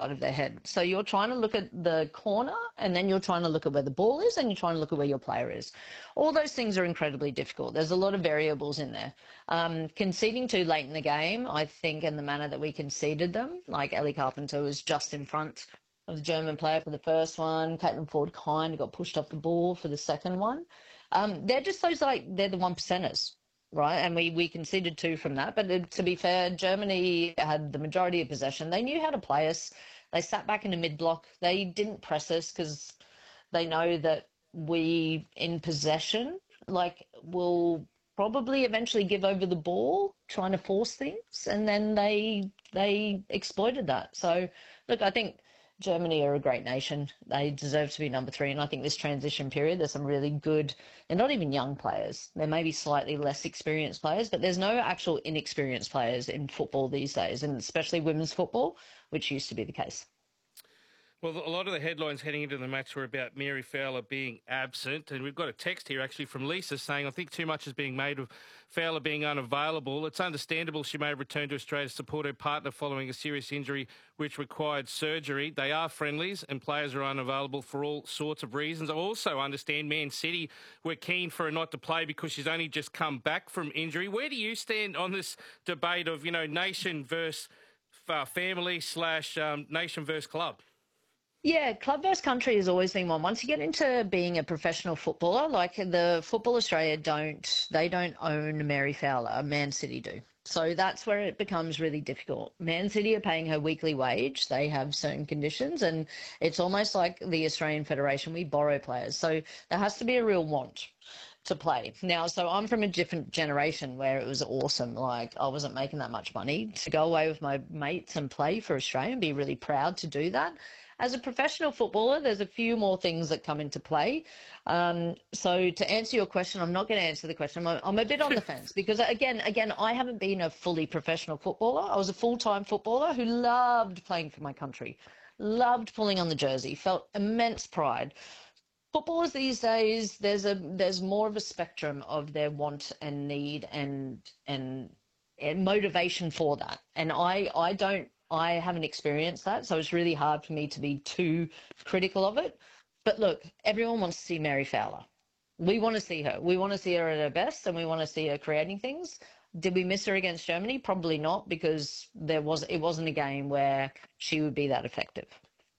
side of their head. So you're trying to look at the corner, and then you're trying to look at where the ball is, and you're trying to look at where your player is. All those things are incredibly difficult. There's a lot of variables in there. Conceding too late in the game, I think, in the manner that we conceded them, like Ellie Carpenter was just in front of the German player for the first one. Caitlin Ford kind of got pushed off the ball for the second one. They're just those, like, they're the one percenters, right? And we conceded 2 from that. But to be fair, Germany had the majority of possession. They knew how to play us. They sat back in the mid-block. They didn't press us because they know that we, in possession, like, will probably eventually give over the ball, trying to force things. And then they exploited that. So, look, I think Germany are a great nation. They deserve to be number 3. And I think this transition period, there's some really good, they're not even young players. They're maybe slightly less experienced players, but there's no actual inexperienced players in football these days, and especially women's football, which used to be the case. Well, a lot of the headlines heading into the match were about Mary Fowler being absent, and we've got a text here actually from Lisa saying, I think too much is being made of Fowler being unavailable. It's understandable she may have returned to Australia to support her partner following a serious injury which required surgery. They are friendlies and players are unavailable for all sorts of reasons. I also understand Man City were keen for her not to play because she's only just come back from injury. Where do you stand on this debate of, nation versus family / nation versus club? Yeah, club versus country has always been one. Once you get into being a professional footballer, like the Football Australia don't own Mary Fowler, Man City do. So that's where it becomes really difficult. Man City are paying her weekly wage. They have certain conditions, and it's almost like the Australian Federation. We borrow players. So there has to be a real want to play. Now, so I'm from a different generation where it was awesome. Like, I wasn't making that much money to go away with my mates and play for Australia and be really proud to do that. As a professional footballer, there's a few more things that come into play. So to answer your question, I'm not going to answer the question. I'm a bit on the fence because, again, I haven't been a fully professional footballer. I was a full-time footballer who loved playing for my country, loved pulling on the jersey, felt immense pride. Footballers these days, there's more of a spectrum of their want and need and motivation for that. And I haven't experienced that, so it's really hard for me to be too critical of it. But look, everyone wants to see Mary Fowler. We want to see her. We want to see her at her best, and we want to see her creating things. Did we miss her against Germany? Probably not, because it wasn't a game where she would be that effective.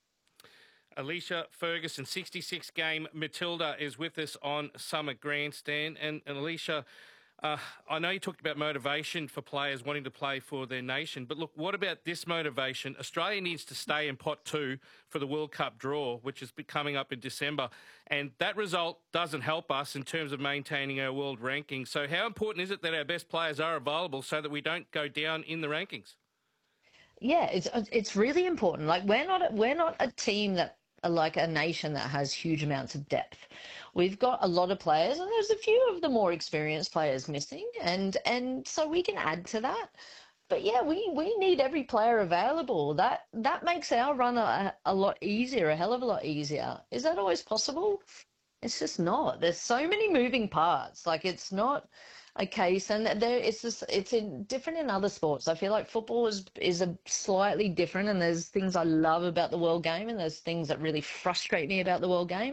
Alicia Ferguson, 66 game Matilda, is with us on Summit Grandstand. And Alicia, I know you talked about motivation for players wanting to play for their nation, but look, what about this motivation? Australia needs to stay in pot 2 for the World Cup draw, which is coming up in December, and that result doesn't help us in terms of maintaining our world ranking. So how important is it that our best players are available so that we don't go down in the rankings? Yeah, it's really important. Like, we're not a team that, like, a nation that has huge amounts of depth. We've got a lot of players, and there's a few of the more experienced players missing, and so we can add to that. But yeah, we need every player available. That makes our run a lot easier, a hell of a lot easier. Is that always possible? It's just not. There's so many moving parts. Like, it's not a case, and it's different in other sports. I feel like football is a slightly different, and there's things I love about the world game, and there's things that really frustrate me about the world game.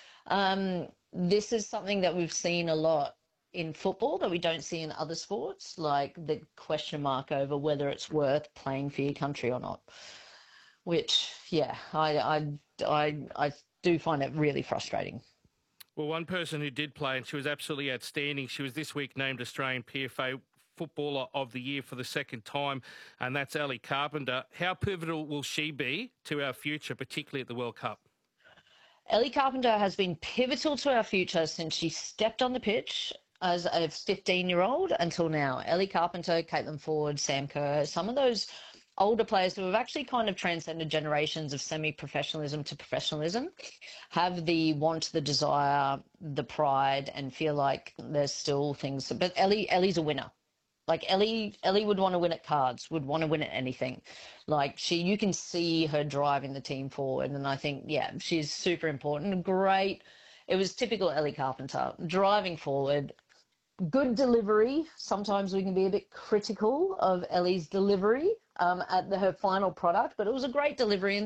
This is something that we've seen a lot in football that we don't see in other sports, like the question mark over whether it's worth playing for your country or not. Which, yeah, I do find it really frustrating. Well, one person who did play, and she was absolutely outstanding, she was this week named Australian PFA Footballer of the Year for the second time, and that's Ellie Carpenter. How pivotal will she be to our future, particularly at the World Cup? Ellie Carpenter has been pivotal to our future since she stepped on the pitch as a 15-year-old until now. Ellie Carpenter, Caitlin Ford, Sam Kerr, some of those older players who have actually kind of transcended generations of semi-professionalism to professionalism have the want, the desire, the pride, and feel like there's still things. But Ellie's a winner. Like, Ellie would want to win at cards, would want to win at anything. Like, you can see her driving the team forward, and I think, yeah, she's super important. Great. It was typical Ellie Carpenter, driving forward, good delivery. Sometimes we can be a bit critical of Ellie's delivery at her final product, but it was a great delivery. And